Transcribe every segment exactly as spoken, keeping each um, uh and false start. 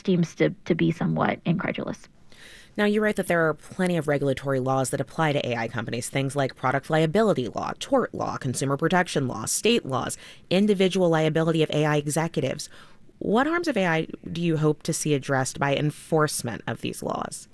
seems to, to be somewhat incredulous. Now, you write that there are plenty of regulatory laws that apply to A I companies, things like product liability law, tort law, consumer protection law, state laws, individual liability of A I executives. What harms of A I do you hope to see addressed by enforcement of these laws?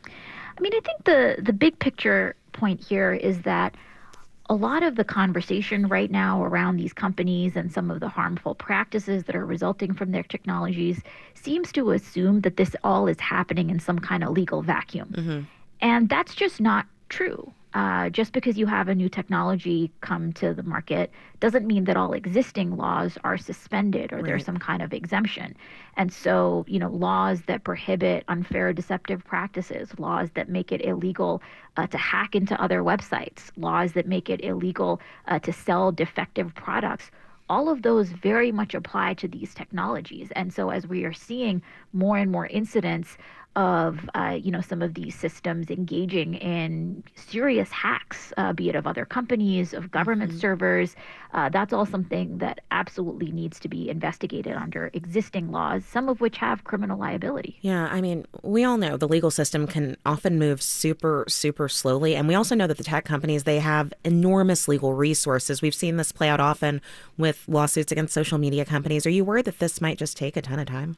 I mean, I think the, the big picture point here is that a lot of the conversation right now around these companies and some of the harmful practices that are resulting from their technologies seems to assume that this all is happening in some kind of legal vacuum. Mm-hmm. And that's just not true. Uh, just because you have a new technology come to the market doesn't mean that all existing laws are suspended or there's Right. some kind of exemption. And so, you know, laws that prohibit unfair, deceptive practices, laws that make it illegal uh, to hack into other websites, laws that make it illegal uh, to sell defective products. All of those very much apply to these technologies. And so as we are seeing more and more incidents of, uh, you know, some of these systems engaging in serious hacks, uh, be it of other companies, of government Mm-hmm. servers, uh, that's all something that absolutely needs to be investigated under existing laws, some of which have criminal liability. Yeah, I mean, we all know the legal system can often move super, super slowly. And we also know that the tech companies, they have enormous legal resources. We've seen this play out often with lawsuits against social media companies. Are you worried that this might just take a ton of time?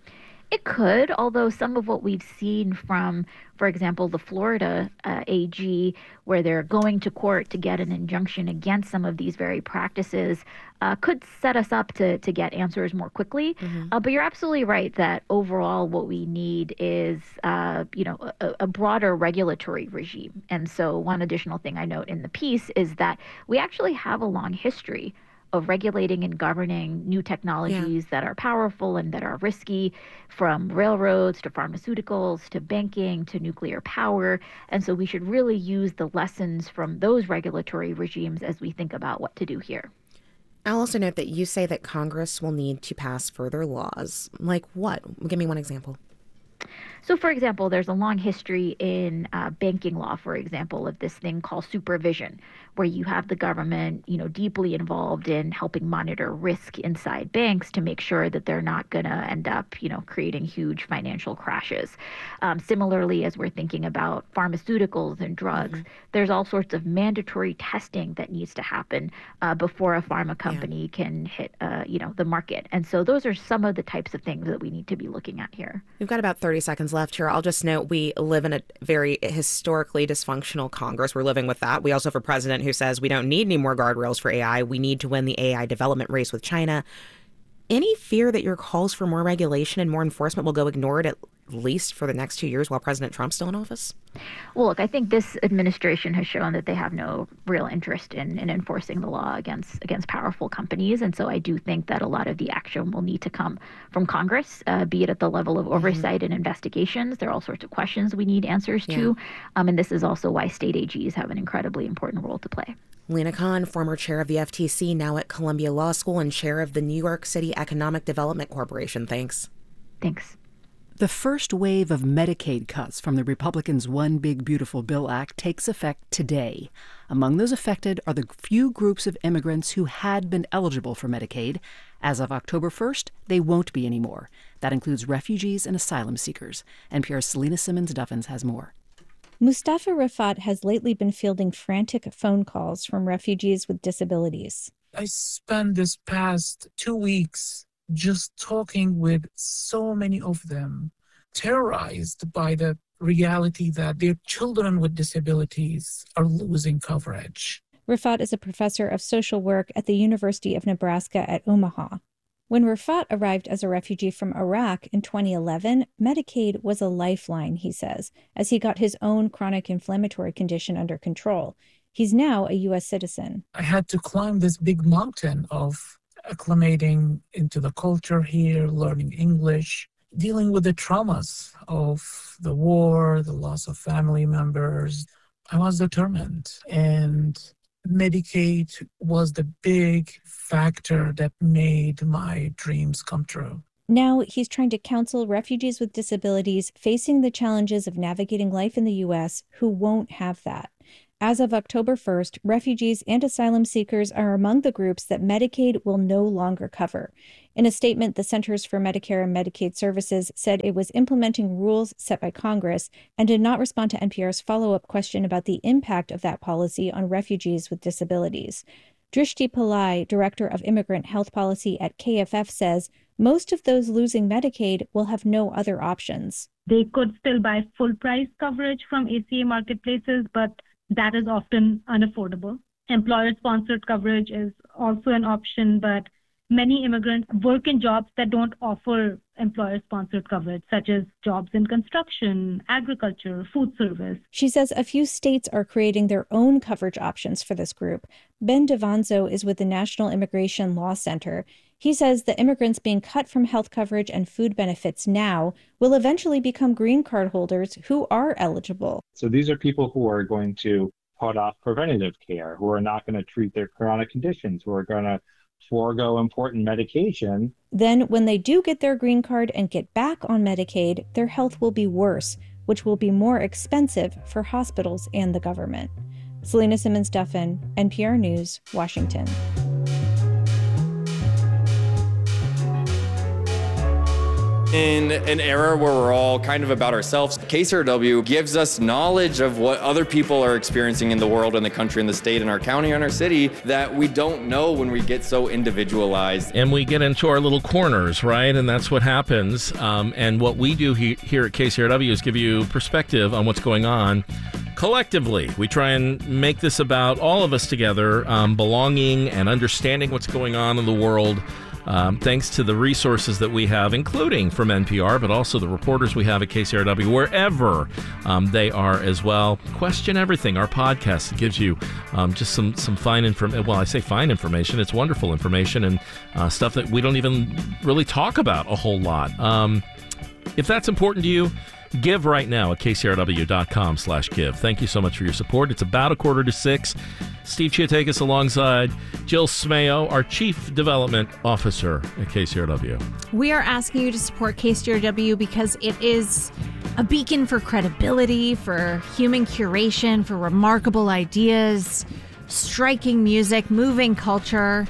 It could, although some of what we've seen from, for example, the Florida uh, A G, where they're going to court to get an injunction against some of these very practices, uh, could set us up to, to get answers more quickly. Mm-hmm. Uh, but you're absolutely right that overall what we need is, uh, you know, a, a broader regulatory regime. And so one additional thing I note in the piece is that we actually have a long history of regulating and governing new Yeah. technologies that are powerful and that are risky, from railroads to pharmaceuticals to banking to nuclear power. And so we should really use the lessons from those regulatory regimes as we think about what to do here. I'll also note that you say that Congress will need to pass further laws. Like what? Give me one example. So, for example, there's a long history in uh, banking law, for example, of this thing called supervision, where you have the government, you know, deeply involved in helping monitor risk inside banks to make sure that they're not going to end up, you know, creating huge financial crashes. Um, similarly, as we're thinking about pharmaceuticals and drugs, Mm-hmm. there's all sorts of mandatory testing that needs to happen uh, before a pharma Yeah. company can hit, uh, you know, the market. And so those are some of the types of things that we need to be looking at here. We've got about thirty seconds left here. I'll just note we live in a very historically dysfunctional Congress. We're living with that. We also have a president who says we don't need any more guardrails for A I. We need to win the A I development race with China. Any fear that your calls for more regulation and more enforcement will go ignored at least for the next two years while President Trump's still in office? Well, look, I think this administration has shown that they have no real interest in, in enforcing the law against against powerful companies. And so I do think that a lot of the action will need to come from Congress, uh, be it at the level of Mm-hmm. oversight and investigations. There are all sorts of questions we need answers Yeah. to. Um, and this is also why state A Gs have an incredibly important role to play. Lena Khan, former chair of the F T C, now at Columbia Law School and chair of the New York City Economic Development Corporation. Thanks. Thanks. The first wave of Medicaid cuts from the Republicans' One Big Beautiful Bill Act takes effect today. Among those affected are the few groups of immigrants who had been eligible for Medicaid. As of October first, they won't be anymore. That includes refugees and asylum seekers. N P R's Selena Simmons-Duffins has more. Mustafa Rafat has lately been fielding frantic phone calls from refugees with disabilities. I spent this past two weeks just talking with so many of them, terrorized by the reality that their children with disabilities are losing coverage. Rafat is a professor of social work at the University of Nebraska at Omaha. When Rafat arrived as a refugee from Iraq in twenty eleven, Medicaid was a lifeline, he says, as he got his own chronic inflammatory condition under control. He's now a U S citizen. I had to climb this big mountain of acclimating into the culture here, learning English, dealing with the traumas of the war, the loss of family members. I was determined, and Medicaid was the big factor that made my dreams come true. Now he's trying to counsel refugees with disabilities facing the challenges of navigating life in the U S who won't have that. as of October first, refugees and asylum seekers are among the groups that Medicaid will no longer cover. In a statement, the Centers for Medicare and Medicaid Services said it was implementing rules set by Congress and did not respond to N P R's follow-up question about the impact of that policy on refugees with disabilities. Drishti Pillai, Director of Immigrant Health Policy at K F F, says most of those losing Medicaid will have no other options. They could still buy full-price coverage from A C A marketplaces, but that is often unaffordable. Employer-sponsored coverage is also an option, but many immigrants work in jobs that don't offer employer-sponsored coverage, such as jobs in construction, agriculture, food service. She says a few states are creating their own coverage options for this group. Ben Devanzo is with the National Immigration Law Center. He says the immigrants being cut from health coverage and food benefits now will eventually become green card holders who are eligible. So these are people who are going to put off preventative care, who are not going to treat their chronic conditions, who are going to forego important medication. Then when they do get their green card and get back on Medicaid, their health will be worse, which will be more expensive for hospitals and the government. Selena Simmons-Duffin, N P R News, Washington. In an era where we're all kind of about ourselves, K C R W gives us knowledge of what other people are experiencing in the world, in the country, in the state, in our county, in our city, that we don't know when we get so individualized. And we get into our little corners, right? And that's what happens. Um, and what we do he- here at K C R W is give you perspective on what's going on collectively. We try and make this about all of us together, um, belonging and understanding what's going on in the world. Um, thanks to the resources that we have, including from N P R, but also the reporters we have at K C R W, wherever um, they are as well. Question Everything, our podcast, gives you um, just some, some fine information. Well, I say fine information. It's wonderful information and uh, stuff that we don't even really talk about a whole lot. Um, if that's important to you, give right now at kcrw.com slash give. Thank you so much for your support. It's about a quarter to six. Steve Chiatakis alongside Jill Smayo, our Chief Development Officer at K C R W. We are asking you to support K C R W because it is a beacon for credibility, for human curation, for remarkable ideas, striking music, moving culture.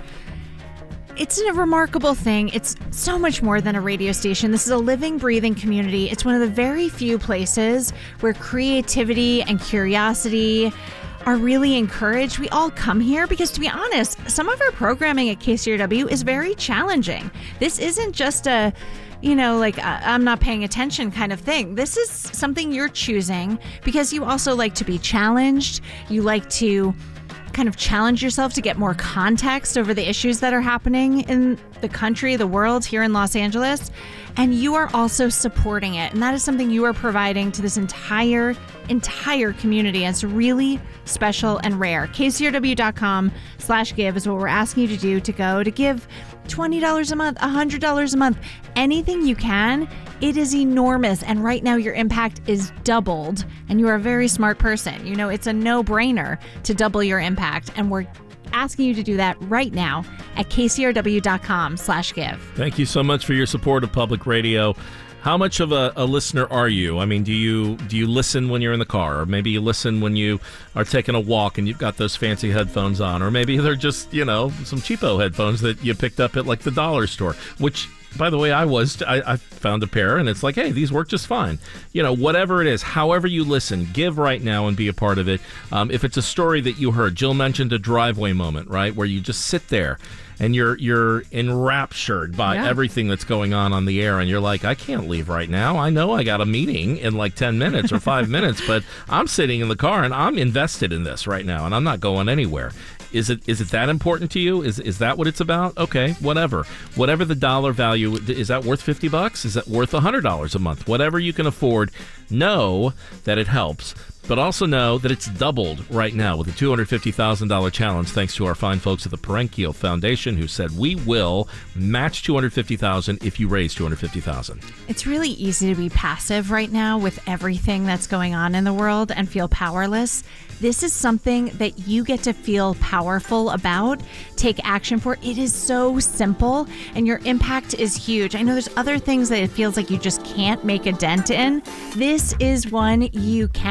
It's a remarkable thing. It's so much more than a radio station. This is a living, breathing community. It's one of the very few places where creativity and curiosity are really encouraged. We all come here because, to be honest, some of our programming at K C R W is very challenging. This isn't just a, you know, like a, I'm not paying attention kind of thing. This is something you're choosing because you also like to be challenged. You like to kind of challenge yourself to get more context over the issues that are happening in the country, the world, here in Los Angeles. And you are also supporting it. And that is something you are providing to this entire, entire community. And it's really special and rare. kcrw.com slash give is what we're asking you to do, to go to give twenty dollars a month, one hundred dollars a month, anything you can. It is enormous. And right now your impact is doubled. And you are a very smart person. You know, it's a no-brainer to double your impact. And we're asking you to do that right now at kcrw.com slash give. Thank you so much for your support of public radio. How much of a, a listener are you? I mean, do you do you listen when you're in the car? Or maybe you listen when you are taking a walk and you've got those fancy headphones on. Or maybe they're just, you know, some cheapo headphones that you picked up at like the dollar store, which, by the way, I was, I, I found a pair and it's like, hey, these work just fine. You know, whatever it is, however you listen, give right now and be a part of it. Um, if it's a story that you heard, Jill mentioned a driveway moment, right? Where you just sit there and you're you're enraptured by yeah. everything that's going on on the air. And you're like, I can't leave right now. I know I got a meeting in like ten minutes or five minutes, but I'm sitting in the car and I'm invested in this right now and I'm not going anywhere. Is it is it that important to you? Is is that what it's about? Okay, whatever. Whatever the dollar value, is that worth fifty bucks? Is that worth one hundred dollars a month? Whatever you can afford, know that it helps. But also know that it's doubled right now with a two hundred fifty thousand dollars challenge, thanks to our fine folks at the Parenchio Foundation, who said we will match two hundred fifty thousand dollars if you raise two hundred fifty thousand dollars. It's really easy to be passive right now with everything that's going on in the world and feel powerless. This is something that you get to feel powerful about, take action for. It is so simple and your impact is huge. I know there's other things that it feels like you just can't make a dent in. This is one you can.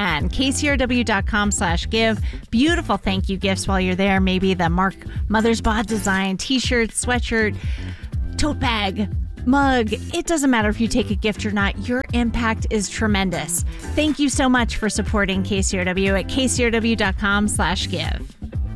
kcrw.com slash give. Beautiful thank you gifts while you're there. Maybe the Mark Mothersbaugh design t-shirt, sweatshirt, tote bag, mug. It doesn't matter if you take a gift or not. Your impact is tremendous. Thank you so much for supporting K C R W at kcrw.com slash give.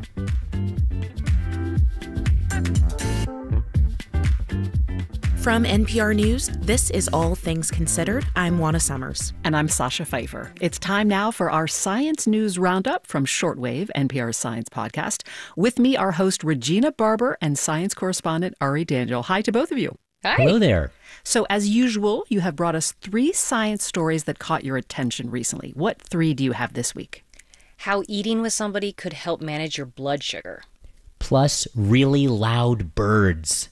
From N P R News, this is All Things Considered. I'm Juana Summers. And I'm Sasha Pfeiffer. It's time now for our Science News Roundup from Shortwave, N P R's science podcast. With me, our host, Regina Barber, and science correspondent Ari Daniel. Hi to both of you. Hi. Hello there. So, as usual, you have brought us three science stories that caught your attention recently. What three do you have this week? How eating with somebody could help manage your blood sugar. Plus really loud birds.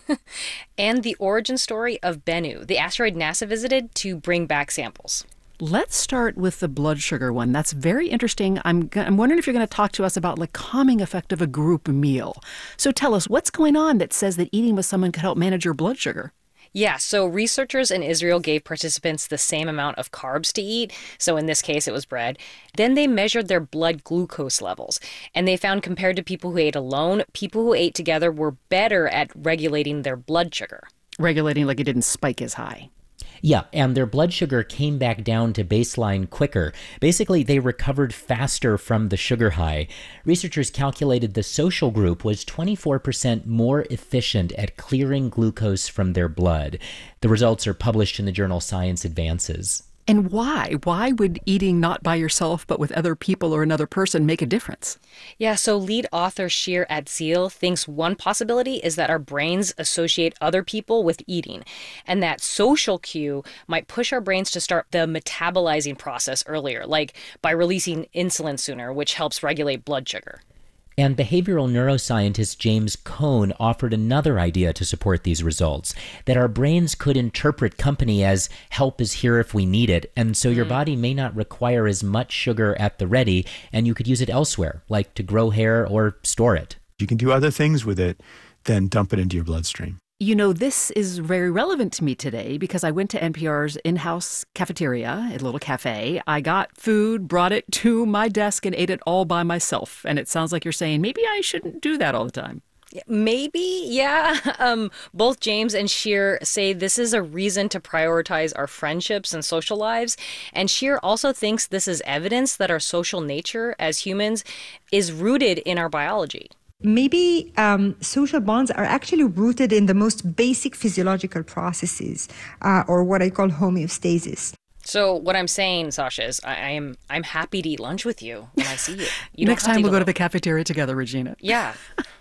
And the origin story of Bennu, the asteroid NASA visited to bring back samples. Let's start with the blood sugar one. That's very interesting. I'm, I'm wondering if you're going to talk to us about the calming effect of a group meal. So tell us, what's going on that says that eating with someone could help manage your blood sugar? Yeah, so researchers in Israel gave participants the same amount of carbs to eat. So in this case, it was bread. Then they measured their blood glucose levels. And they found compared to people who ate alone, people who ate together were better at regulating their blood sugar. Regulating like it didn't spike as high. Yeah, and their blood sugar came back down to baseline quicker. Basically, they recovered faster from the sugar high. Researchers calculated the social group was twenty-four percent more efficient at clearing glucose from their blood. The results are published in the journal Science Advances. And why? Why would eating not by yourself but with other people or another person make a difference? Yeah, so lead author Shir Atzeal thinks one possibility is that our brains associate other people with eating, and that social cue might push our brains to start the metabolizing process earlier, like by releasing insulin sooner, which helps regulate blood sugar. And behavioral neuroscientist James Cohn offered another idea to support these results, that our brains could interpret company as help is here if we need it, and so your mm. body may not require as much sugar at the ready, and you could use it elsewhere, like to grow hair or store it. You can do other things with it than dump it into your bloodstream. You know, this is very relevant to me today because I went to N P R's in-house cafeteria, a little cafe. I got food, brought it to my desk, and ate it all by myself. And it sounds like you're saying, maybe I shouldn't do that all the time. Maybe, yeah. Um, both James and Shir say this is a reason to prioritize our friendships and social lives. And Shir also thinks this is evidence that our social nature as humans is rooted in our biology. Maybe um, social bonds are actually rooted in the most basic physiological processes, uh, or what I call homeostasis. So what I'm saying, Sasha, is I, I am I'm happy to eat lunch with you when I see you. you next time we'll go to the cafeteria together, Regina. Yeah.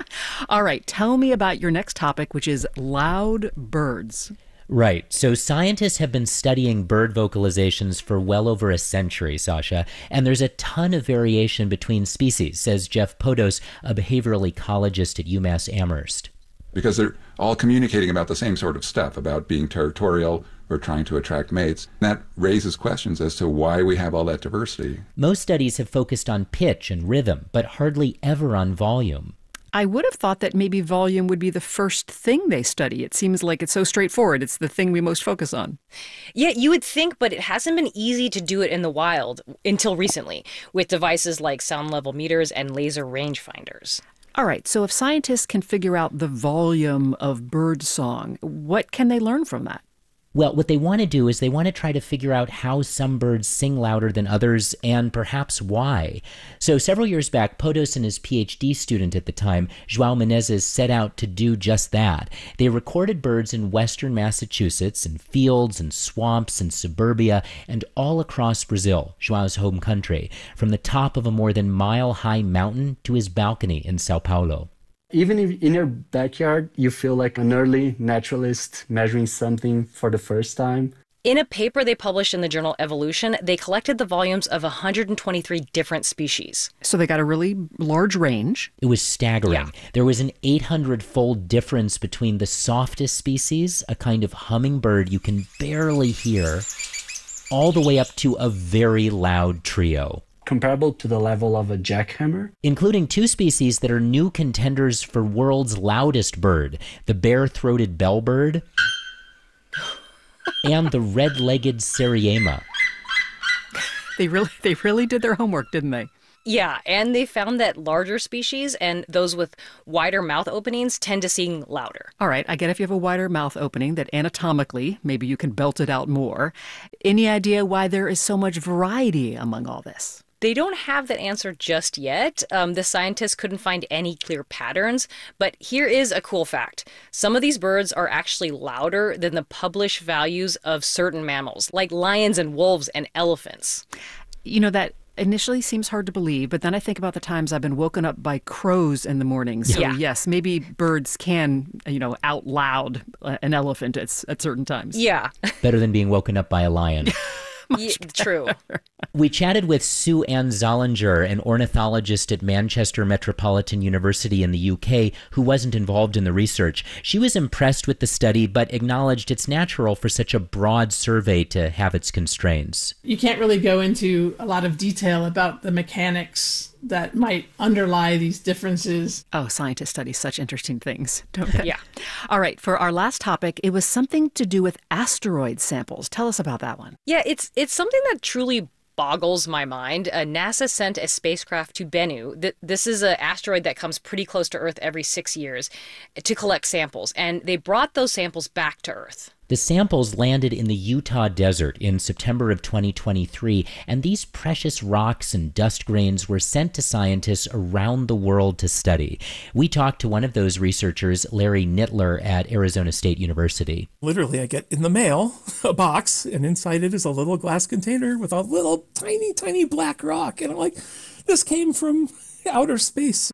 All right. Tell me about your next topic, which is loud birds. Right. So scientists have been studying bird vocalizations for well over a century, Sasha, and there's a ton of variation between species, says Jeff Podos, a behavioral ecologist at UMass Amherst. Because they're all communicating about the same sort of stuff, about being territorial or trying to attract mates. That raises questions as to why we have all that diversity. Most studies have focused on pitch and rhythm, but hardly ever on volume. I would have thought that maybe volume would be the first thing they study. It seems like it's so straightforward. It's the thing we most focus on. Yeah, you would think, but it hasn't been easy to do it in the wild until recently with devices like sound level meters and laser rangefinders. All right, so if scientists can figure out the volume of bird song, what can they learn from that? Well, what they want to do is they want to try to figure out how some birds sing louder than others and perhaps why. So several years back, Podos and his PhD student at the time, João Menezes, set out to do just that. They recorded birds in western Massachusetts, in fields and swamps and suburbia, and all across Brazil, João's home country, from the top of a more than mile-high mountain to his balcony in Sao Paulo. Even if in your backyard, you feel like an early naturalist measuring something for the first time. In a paper they published in the journal Evolution, they collected the volumes of one hundred twenty-three different species. So they got a really large range. It was staggering. Yeah. There was an eight hundred fold difference between the softest species, a kind of hummingbird you can barely hear, all the way up to a very loud trio. Comparable to the level of a jackhammer. Including two species that are new contenders for world's loudest bird, the bare-throated bellbird and the red-legged Sariema. They really, they really did their homework, didn't they? Yeah, and they found that larger species and those with wider mouth openings tend to sing louder. All right, I get if you have a wider mouth opening that anatomically, maybe you can belt it out more. Any idea why there is so much variety among all this? They don't have that answer just yet. Um, the scientists couldn't find any clear patterns, but here is a cool fact. Some of these birds are actually louder than the published values of certain mammals, like lions and wolves and elephants. You know, that initially seems hard to believe, but then I think about the times I've been woken up by crows in the morning. So yeah. yes, maybe birds can, you know, out loud an elephant at, at certain times. Yeah. Better than being woken up by a lion. Yeah, true. We chatted with Sue Ann Zollinger, an ornithologist at Manchester Metropolitan University in the U K, who wasn't involved in the research. She was impressed with the study, but acknowledged it's natural for such a broad survey to have its constraints. You can't really go into a lot of detail about the mechanics that might underlie these differences. Oh, scientists study such interesting things, don't they? Yeah. All right, for our last topic, it was something to do with asteroid samples. Tell us about that one. Yeah, it's it's something that truly boggles my mind. Uh, NASA sent a spacecraft to Bennu. Th- this is an asteroid that comes pretty close to Earth every six years to collect samples, and they brought those samples back to Earth. The samples landed in the Utah desert in September of twenty twenty-three, and these precious rocks and dust grains were sent to scientists around the world to study. We talked to one of those researchers, Larry Nittler at Arizona State University. Literally, I get in the mail a box, and inside it is a little glass container with a little tiny, tiny black rock. And I'm like, this came from outer space.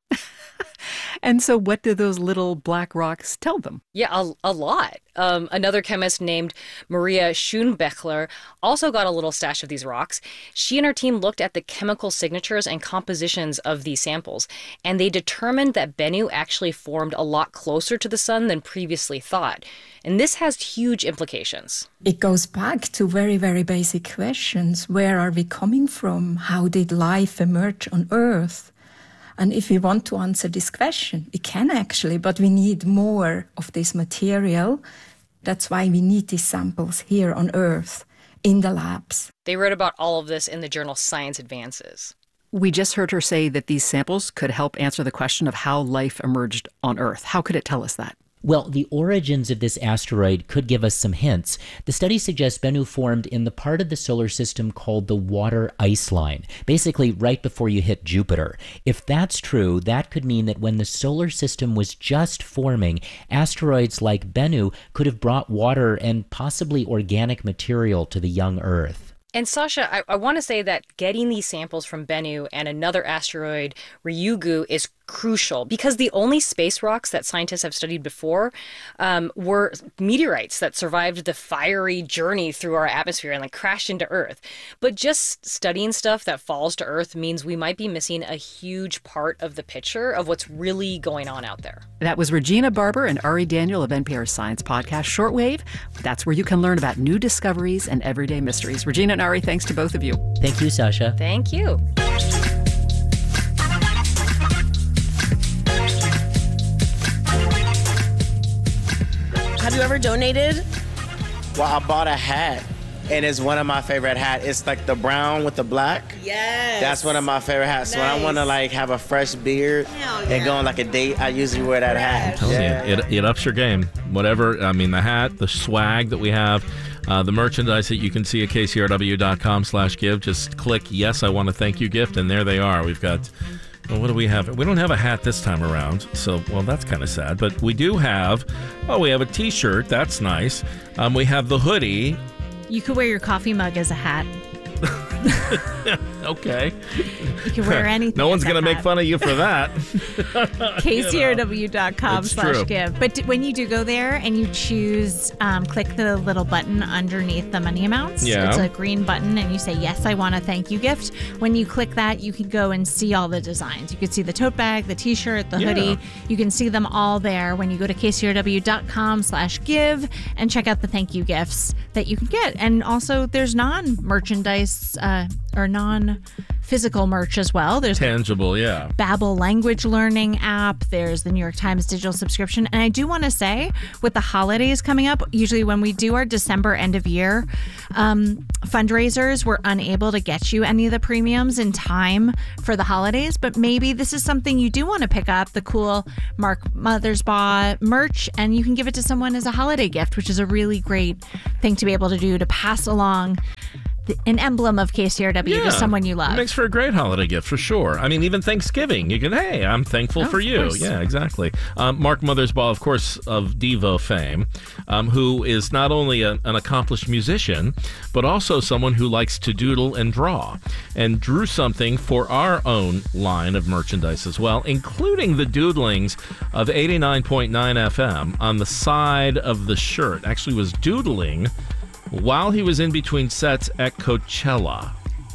And so what do those little black rocks tell them? Yeah, a, a lot. Um, another chemist named Maria Schoenbechler also got a little stash of these rocks. She and her team looked at the chemical signatures and compositions of these samples, and they determined that Bennu actually formed a lot closer to the sun than previously thought. And this has huge implications. It goes back to very, very basic questions. Where are we coming from? How did life emerge on Earth? And if we want to answer this question, we can actually, but we need more of this material. That's why we need these samples here on Earth, in the labs. They wrote about all of this in the journal Science Advances. We just heard her say that these samples could help answer the question of how life emerged on Earth. How could it tell us that? Well, the origins of this asteroid could give us some hints. The study suggests Bennu formed in the part of the solar system called the water ice line, basically right before you hit Jupiter. If that's true, that could mean that when the solar system was just forming, asteroids like Bennu could have brought water and possibly organic material to the young Earth. And Sasha, I, I want to say that getting these samples from Bennu and another asteroid, Ryugu, is crucial because the only space rocks that scientists have studied before um, were meteorites that survived the fiery journey through our atmosphere and like crashed into Earth. But just studying stuff that falls to Earth means we might be missing a huge part of the picture of what's really going on out there. That was Regina Barber and Ari Daniel of N P R's science podcast Shortwave. That's where you can learn about new discoveries and everyday mysteries. Regina and Ari, thanks to both of you. Thank you, Sasha. Thank you. Have you ever donated? Well, I bought a hat, and it's one of my favorite hats. It's like the brown with the black. Yes. That's one of my favorite hats. Nice. When I want to like have a fresh beard yeah. and go on like a date, I usually wear that hat. I'm telling yeah, you, it, it ups your game. Whatever, I mean, the hat, the swag that we have, uh, the merchandise that you can see at K C R W dot com slash give. Just click, yes, I want to thank you gift, and there they are. We've got... Well, what do we have? We don't have a hat this time around, so, well, that's kind of sad. But we do have, oh, we have a T-shirt. That's nice. Um, we have the hoodie. You could wear your coffee mug as a hat. Okay. You can wear anything. No one's going to make fun of you for that. K C R W dot com slash give. But d- when you do go there and you choose, um, click the little button underneath the money amounts. Yeah. It's a green button and you say, yes, I want a thank you gift. When you click that, you can go and see all the designs. You can see the tote bag, the t-shirt, the Yeah. hoodie. You can see them all there when you go to K C R W dot com slash give and check out the thank you gifts that you can get. And also there's non-merchandise uh, or non physical merch as well. There's tangible, yeah. Babbel language learning app. There's the New York Times digital subscription. And I do want to say, with the holidays coming up, usually when we do our December end of year um, fundraisers, we're unable to get you any of the premiums in time for the holidays. But maybe this is something you do want to pick up, the cool Mark Mothersbaugh merch, and you can give it to someone as a holiday gift, which is a really great thing to be able to do to pass along an emblem of K C R W yeah, to someone you love. It makes for a great holiday gift for sure. I mean, even Thanksgiving, you can, hey, I'm thankful oh, for you. Course. Yeah, exactly. Um, Mark Mothersbaugh, of course, of Devo fame, um, who is not only a, an accomplished musician, but also someone who likes to doodle and draw, and drew something for our own line of merchandise as well, including the doodlings of eighty-nine point nine F M on the side of the shirt. Actually was doodling while he was in between sets at Coachella.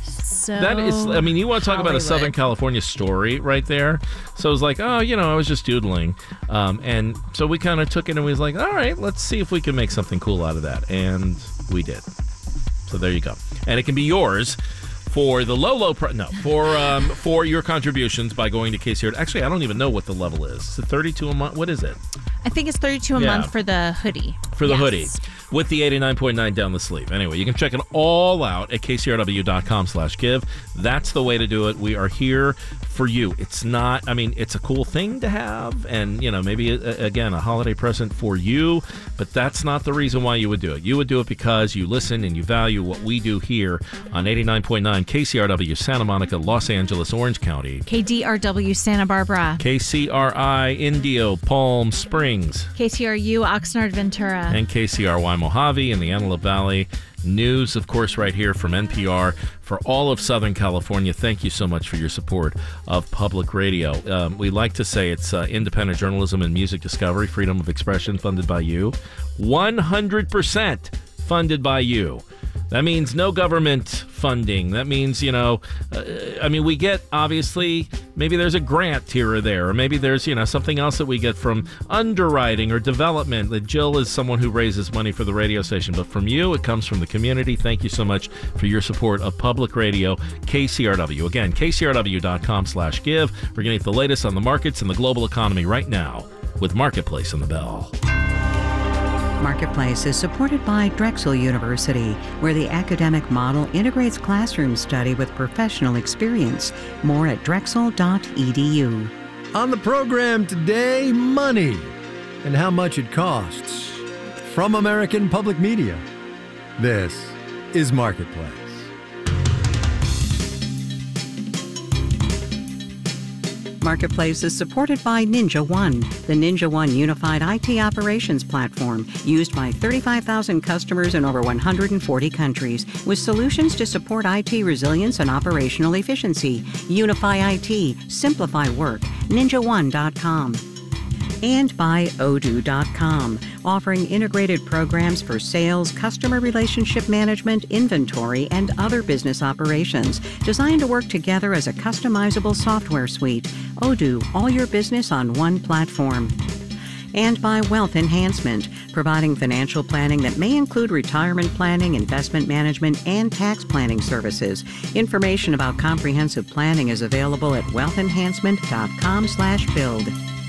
So that is, I mean, you want to talk Hollywood. about a Southern California story right there. So it was like, oh, you know, I was just doodling. Um, and so we kind of took it and we was like, all right, let's see if we can make something cool out of that. And we did. So there you go. And it can be yours for the low, low price. No, for um, for your contributions by going to K C R. Actually, I don't even know what the level is. Is it thirty-two a month? What is it? I think it's thirty-two a Yeah. month for the hoodie. For the Yes. hoodie with the eighty-nine point nine down the sleeve. Anyway, you can check it all out at k c r w dot com slash give. That's the way to do it. We are here for you. It's not, I mean, it's a cool thing to have and, you know, maybe, a, again, a holiday present for you, but that's not the reason why you would do it. You would do it because you listen and you value what we do here on eighty-nine point nine K C R W, Santa Monica, Los Angeles, Orange County. K D R W, Santa Barbara. K C R I, Indio, Palm Springs. K C R U, Oxnard, Ventura. And K C R Y, Mojave in the Antelope Valley. News, of course, right here from N P R for all of Southern California. Thank you so much for your support of public radio. Um, we like to say it's uh, independent journalism and music discovery, freedom of expression, funded by you. one hundred percent funded by you. That means no government funding. That means, you know, uh, I mean, we get, obviously, maybe there's a grant here or there, or maybe there's, you know, something else that we get from underwriting or development. That Jill is someone who raises money for the radio station, but from you, it comes from the community. Thank you so much for your support of public radio, K C R W. Again, k c r w dot com slash give. We're going to get the latest on the markets and the global economy right now with Marketplace and the Bell. Marketplace is supported by Drexel University, where the academic model integrates classroom study with professional experience. More at drexel dot e d u. On the program today, money and how much it costs. From American Public Media, this is Marketplace. Marketplace is supported by Ninja One, the Ninja One unified I T operations platform used by thirty-five thousand customers in over one hundred forty countries, with solutions to support I T resilience and operational efficiency. Unify I T, simplify work, ninja one dot com. And by odoo dot com, offering integrated programs for sales, customer relationship management, inventory, and other business operations, designed to work together as a customizable software suite. Odoo, all your business on one platform. And by Wealth Enhancement, providing financial planning that may include retirement planning, investment management, and tax planning services. Information about comprehensive planning is available at wealth enhancement dot com slash build.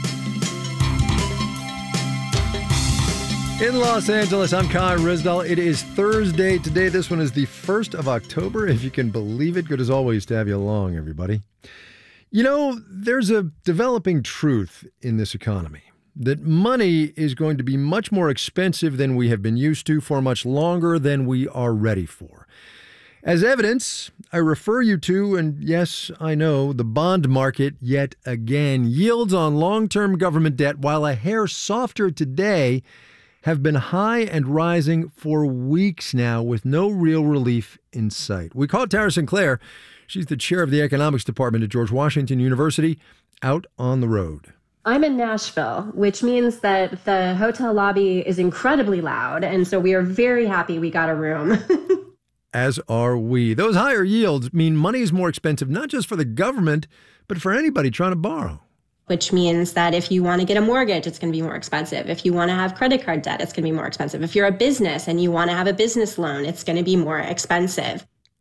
In Los Angeles, I'm Kai Risdal. It is Thursday today. This one is the first of October, if you can believe it. Good as always to have you along, everybody. You know, there's a developing truth in this economy that money is going to be much more expensive than we have been used to for much longer than we are ready for. As evidence, I refer you to, and yes, I know, the bond market yet again. Yields on long-term government debt, while a hair softer today, have been high and rising for weeks now with no real relief in sight. We called Tara Sinclair. She's the chair of the economics department at George Washington University, out on the road. I'm in Nashville, which means that the hotel lobby is incredibly loud. And so we are very happy we got a room. As are we. Those higher yields mean money is more expensive, not just for the government, but for anybody trying to borrow. Which means that if you want to get a mortgage, it's going to be more expensive. If you want to have credit card debt, it's going to be more expensive. If you're a business and you want to have a business loan, it's going to be more expensive.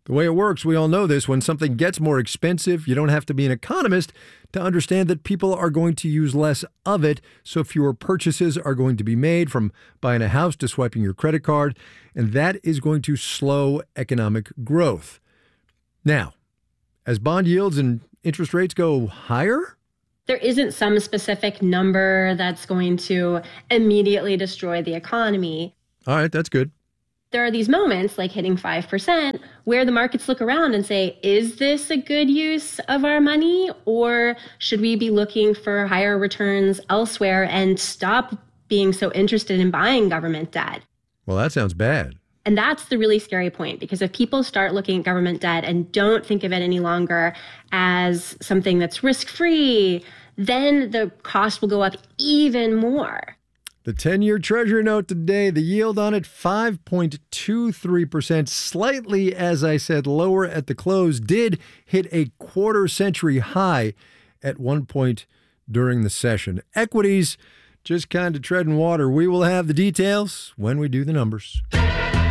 The way it works, we all know this, when something gets more expensive, you don't have to be an economist to understand that people are going to use less of it, so fewer purchases are going to be made, from buying a house to swiping your credit card, and that is going to slow economic growth. Now, as bond yields and interest rates go higher? There isn't some specific number that's going to immediately destroy the economy. All right, that's good. There are these moments, like hitting five percent, where the markets look around and say, is this a good use of our money? Or should we be looking for higher returns elsewhere and stop being so interested in buying government debt? Well, that sounds bad. And that's the really scary point, because if people start looking at government debt and don't think of it any longer as something that's risk-free, then the cost will go up even more. The ten-year Treasury note today, the yield on it, five point two three percent, slightly, as I said, lower at the close, did hit a quarter-century high at one point during the session. Equities just kind of treading water. We will have the details when we do the numbers.